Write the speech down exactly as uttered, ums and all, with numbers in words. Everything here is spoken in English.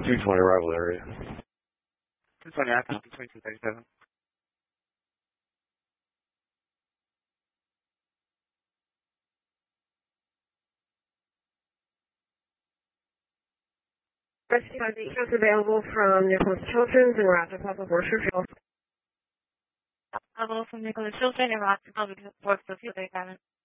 two twenty arrival area. two twenty, I can twenty-two thirty-seven. Rescue has insurance available from Nicholas Children's and Rapid Public Worship Field. Available from Nicholas Children and Rapid Public Worship Field.